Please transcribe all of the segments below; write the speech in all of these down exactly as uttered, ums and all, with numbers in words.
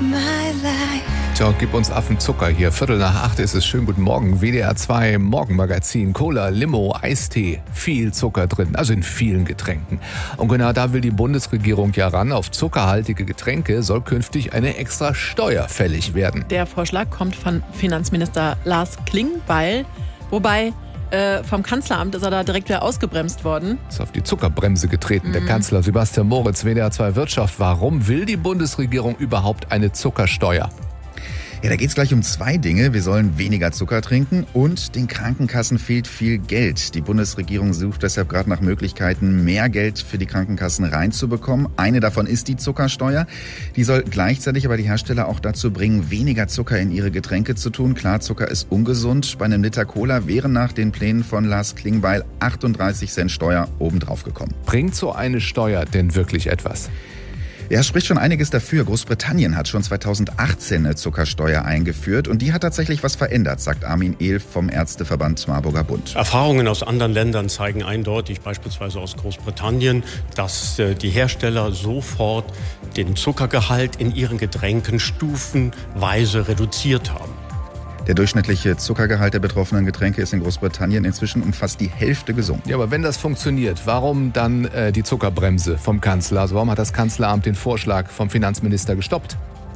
Tja, gib uns Affenzucker hier. Viertel nach acht ist es. Schönen guten Morgen. W D R zwei Morgenmagazin. Cola, Limo, Eistee. Viel Zucker drin, also in vielen Getränken. Und genau da will die Bundesregierung ja ran. Auf zuckerhaltige Getränke soll künftig eine extra Steuer fällig werden. Der Vorschlag kommt von Finanzminister Lars Klingbeil. Wobei äh, vom Kanzleramt ist er da direkt wieder ausgebremst worden. Ist auf die Zuckerbremse getreten. Mhm. Der Kanzler Sebastian Moritz, W D R zwei Wirtschaft. Warum will die Bundesregierung überhaupt eine Zuckersteuer? Ja, da geht es gleich um zwei Dinge. Wir sollen weniger Zucker trinken und den Krankenkassen fehlt viel Geld. Die Bundesregierung sucht deshalb gerade nach Möglichkeiten, mehr Geld für die Krankenkassen reinzubekommen. Eine davon ist die Zuckersteuer. Die soll gleichzeitig aber die Hersteller auch dazu bringen, weniger Zucker in ihre Getränke zu tun. Klar, Zucker ist ungesund. Bei einem Liter Cola wären nach den Plänen von Lars Klingbeil achtunddreißig Cent Steuer obendrauf gekommen. Bringt so eine Steuer denn wirklich etwas? Ja, es spricht schon einiges dafür. Großbritannien hat schon zweitausendachtzehn eine Zuckersteuer eingeführt und die hat tatsächlich was verändert, sagt Armin Ehl vom Ärzteverband Marburger Bund. Erfahrungen aus anderen Ländern zeigen eindeutig, beispielsweise aus Großbritannien, dass die Hersteller sofort den Zuckergehalt in ihren Getränken stufenweise reduziert haben. Der durchschnittliche Zuckergehalt der betroffenen Getränke ist in Großbritannien inzwischen um fast die Hälfte gesunken. Ja, aber wenn das funktioniert, warum dann äh, die Zuckerbremse vom Kanzler? Also warum hat das Kanzleramt den Vorschlag vom Finanzminister gestoppt?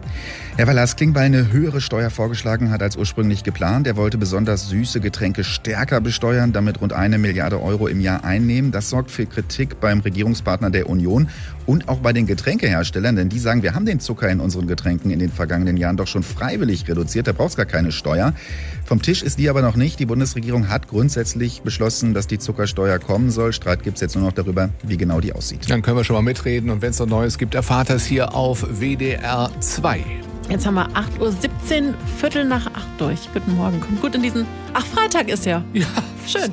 Ja, weil Lars Klingbeil eine höhere Steuer vorgeschlagen hat als ursprünglich geplant. Er wollte besonders süße Getränke stärker besteuern, damit rund eine Milliarde Euro im Jahr einnehmen. Das sorgt für Kritik beim Regierungspartner der Union und auch bei den Getränkeherstellern, denn die sagen, wir haben den Zucker in unseren Getränken in den vergangenen Jahren doch schon freiwillig reduziert, da braucht es gar keine Steuer. Vom Tisch ist die aber noch nicht. Die Bundesregierung hat grundsätzlich beschlossen, dass die Zuckersteuer kommen soll. Streit gibt es jetzt nur noch darüber, wie genau die aussieht. Dann können wir schon mal mitreden und wenn es noch Neues gibt, erfahrt das hier auf W D R zwei. Jetzt haben wir acht Uhr siebzehn, Viertel nach acht durch. Guten Morgen, kommt gut in diesen... Ach, Freitag ist ja. Ja, schön.